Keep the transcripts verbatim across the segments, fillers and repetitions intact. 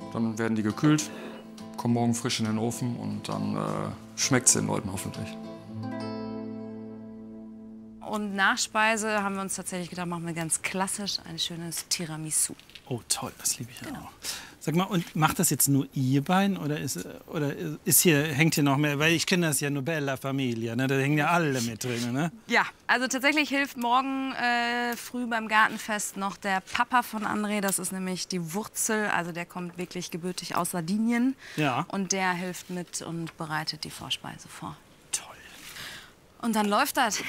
Dann werden die gekühlt, kommen morgen frisch in den Ofen und dann äh, schmeckt es den Leuten hoffentlich. Und Nachspeise haben wir uns tatsächlich gedacht, machen wir ganz klassisch ein schönes Tiramisu. Oh, toll, das liebe ich Genau. auch. Sag mal, und macht das jetzt nur ihr beiden oder ist, oder ist hier, hängt hier noch mehr? Weil ich kenne das ja nur Bella Familia, ne? Da hängen ja alle mit drin, ne? Ja, also tatsächlich hilft morgen äh, früh beim Gartenfest noch der Papa von André. Das ist nämlich die Wurzel, also der kommt wirklich gebürtig aus Sardinien. Ja. Und der hilft mit und bereitet die Vorspeise vor. Toll. Und dann läuft das.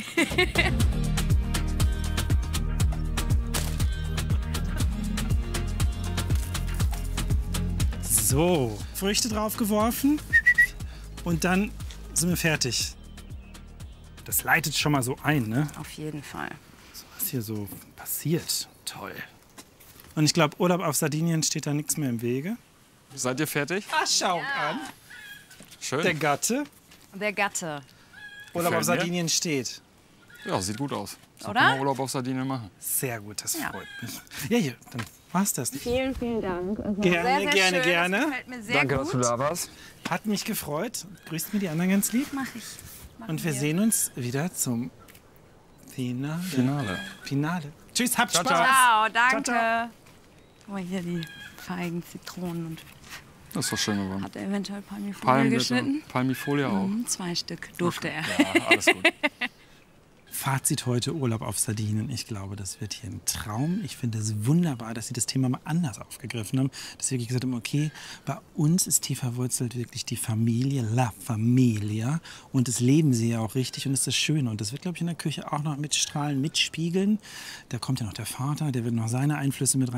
So, Früchte draufgeworfen und dann sind wir fertig. Das leitet schon mal so ein, ne? Auf jeden Fall. So, was hier so passiert. Toll. Und ich glaube, Urlaub auf Sardinien steht da nichts mehr im Wege. Seid ihr fertig? Ah, schau an. Schön. Der Gatte. Der Gatte. Urlaub auf mir. Sardinien steht. Ja, sieht gut aus. So Oder? können wir Urlaub auf Sardinien machen. Sehr gut, das Ja. freut mich. Ja, hier, dann war's das. Vielen, vielen Dank. Also Gerne, Sehr, sehr gerne, schön. gerne. Das gefällt mir sehr Danke, gut. dass du da warst. Hat mich gefreut. Grüßt mir die anderen ganz lieb. Mach ich. Machen Und wir sehen uns wieder zum Finale. Finale. Finale. Tschüss, habt Spaß. Ciao, danke. Ciao, ciao. Guck mal hier die Feigen, Zitronen und Das ist doch schön geworden. hat er eventuell Palmifolie Palmblätter, geschnitten? Palmifolie auch. Mhm, zwei Stück durfte er. Ja, alles gut. Fazit heute: Urlaub auf Sardinien. Ich glaube, das wird hier ein Traum. Ich finde es wunderbar, dass Sie das Thema mal anders aufgegriffen haben. Dass Sie wirklich gesagt haben, okay, bei uns ist tief verwurzelt wirklich die Familie, La Familia. Und das leben Sie ja auch richtig und das ist das Schöne. Und das wird, glaube ich, in der Küche auch noch mitstrahlen, mitspiegeln. Da kommt ja noch der Vater, der wird noch seine Einflüsse mit rein.